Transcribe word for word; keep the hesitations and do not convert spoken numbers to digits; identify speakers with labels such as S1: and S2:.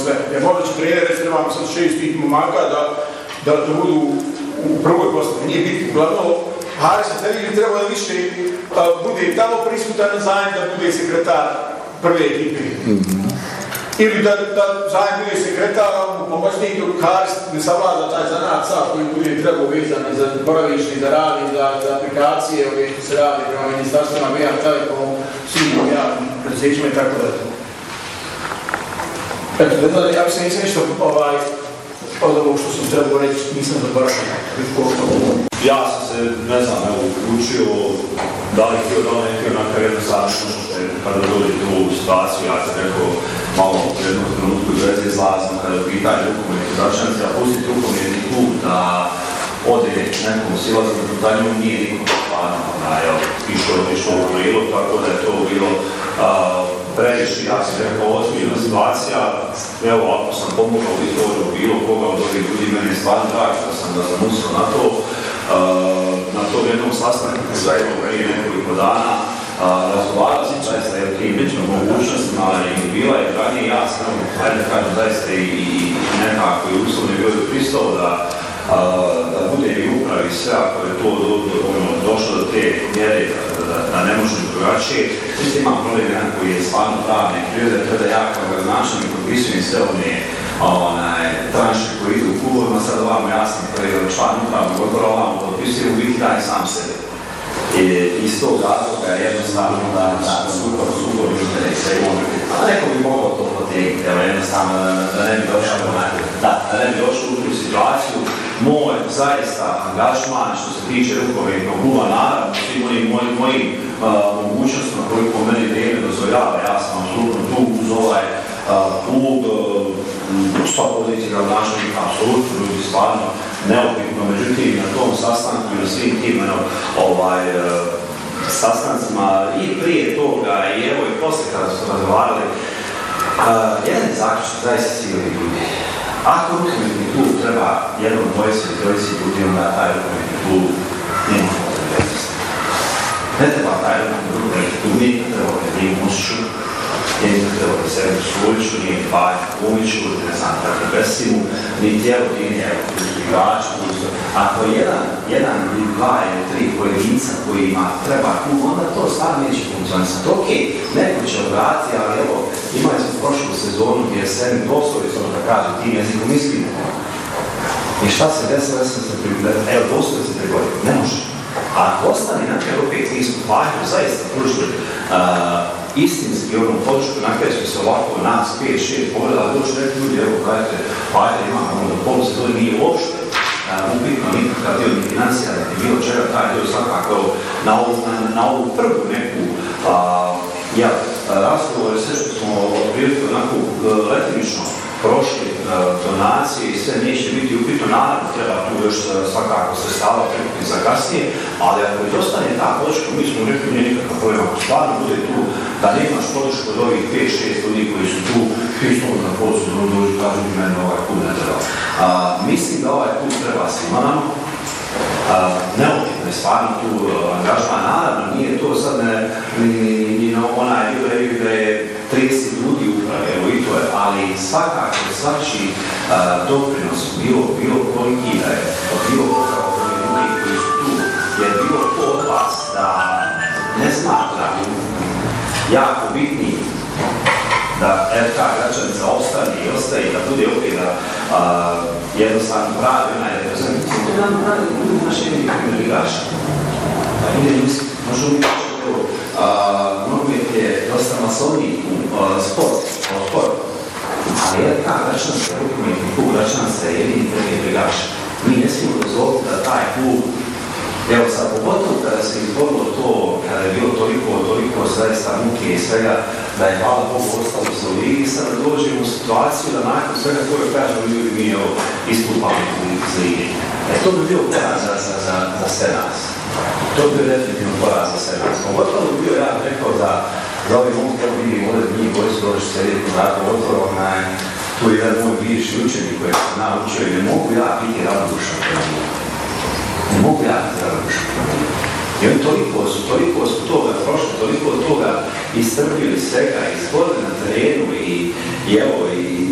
S1: sve. Jer možda će trener reći trebamo sad šest tih momaka da, da, da budu u prvoj postavi. Nije biti. Uglavnom, Haris Atevili treba da više a, bude tamo prisutan zajedno da bude sekretar prve ekipe. Mm-hmm. Ili da, da zajedno bude sekretar, a pomoćnik dok Haris ne savlada taj zanat sad koji bude trebao vezan za boravišni, za radi, za, za aplikacije, ove što se radi prema ministarstvima, B R Telekom, svim javnim predsjećima i tako da. Eto, da, ja mislim nisam ništa ovaj, od ovog što sam trebao reći, nisam zaboravio.
S2: Ja sam se, ne znam, evo, učio da li htio da li nekaj onaka jednostavno što je kada dođete u ovu situaciju, ja sam rekao malo u jednom trenutku izveze izlazno kada je pitanje rukometni Bračanci, a pustiti rukometni klub da ode nekom silaznom da njom nije nikom stvarno išlo u krilo, tako da je to bilo uh, previše, ja sam rekao, ozbiljna situacija. Evo, ako sam pomogao u izgovoru bilo koga od ovih ljudi, meni je stvarno drago što sam da sam uspio na to. Uh, na tom jednom sastanku sve je prije nekoliko dana uh, razgovarali sam zaista jer tim ličnom mogućnostima i bila je ranije jasno, hajde da kažem zaista i, i nekako i uslovno je bio pristao da Uh, da bude i upravi sve ako je to do, do, ono, došlo do te mjere da, da, da ne može drugačije. Mislim, imam problem jedan koji je stvarno pravne prirode, kada ja kao gradonačelnik potpisujem sve one tranše koji idu u klubovima, sad ovamo jasno koji je član upravnog odbora, ovamo potpisujem, u biti daje sam sebe. I iz tog razloga je jednostavno da, da sukob, sukob interesa i ono, a neko bi mogao to potegnuti, evo jednostavno da, da ne bi došao da, da ne bi došao u tu situaciju. Moj zaista angažman što se tiče rukometnog kluba, naravno, svim onim mojim, mojim uh, mogućnostima koliko meni vrijeme dozvoljava, ja sam apsolutno tu uz ovaj uh, klub, uh, sva pozicija gradonačelnika, apsolutno ljudi stvarno neupitno, međutim na tom sastanku i na svim tim ovaj, uh, sastancima i prije toga i evo i posle kada su razgovarali, uh, jedan je zaključak zaista sigurni ljudi. Ako rukometni klub treba jednom dvojci i trojici ljudi, onda taj rukometni klub nema potrebe existiti. Ne treba taj rukometni klub, nije treba Kadiju Musiću, nije treba Seru Suliću, nije Bajka Kumiću, ne znam kako Besimu, ni tijelo nije igraču. Ako jedan, jedan ili dva ili tri pojedinca kojima treba klub, onda to stvarno neće funkcionisati. Ok, neko će obratiti, ali evo, imali smo prošlu sezonu gdje se mi doslovno da kažu tim jezikom iskreno. I šta se desilo, ja sam se prigodio, evo doslovno se prigodio, ne može. A ako ostane na kraju opet nismo Bajku zaista pružili uh, istinski onom podršku na kraju smo se ovako nas pet šest pogledali, došli neki ljudi, evo kajte, Bajka ima ono polu se to nije uopšte. Upitno nikakav dio ni financija, ni bilo čega, taj dio svakako na ovu, na, na ovu prvu neku a, ja, razgovore, sve što smo otprilike onako letimično prošli a, donacije i sve neće biti upitno, naravno treba tu još svakako sredstava prikuti za kasnije, ali ako je dostane ta podrška, mi smo rekli nije nikakav problem, ako stvarno bude tu da nemaš podršku od ovih pet šest ljudi koji su tu, pismo na poslu, da dođu kažu mi meni ovaj klub ne treba. A, mislim da ovaj klub treba svima nama, neopitno je stvarno tu angažman, naravno nije to sad ne, ni, ni na onaj dio da je trideset ljudi uprave, evo i to je, ali svakako svači doprinos bilo, bilo koliki da je, bilo kao ljudi koji su tu, je bilo to od vas da ne smatram jako bitni da R K Gračanica ostane i ostaje, da bude opet da uh, jednostavno pravi onaj reprezentativ. To je nam pravi ljudi naše igrača. Da ide mislim, možemo mi reći evo, nogomet je dosta masovniji uh, sport, uh, sport. Ali R K Gračanica, rukometni klub Gračanica je jedini drugi igrač. Mi ne smijemo dozvoliti da taj klub, evo sad pogotovo kada se izborilo to, kada je bilo toliko, toliko zaista muke i svega, da je hvala Bogu ostalo se u ligi, sada dođemo u situaciju da nakon svega toga kažemo ljudi mi je istupali iz ligi. E to bi bio poraz za, za, za, za sve nas. To bi bio definitivno poraz za sve nas. Pogotovo bi bio, ja bih rekao da za ovih momci kako vidim ovdje njih koji su došli srediti u ratu otvorom, tu je jedan moj bivši učenik koji se naučio i ne mogu ja biti ravnodušan prema njima. Ne mogu ja biti ravnodušan prema njima. I oni toliko su, toliko su toga prošli, toliko toga istrpili svega, izborili na terenu i, i evo, i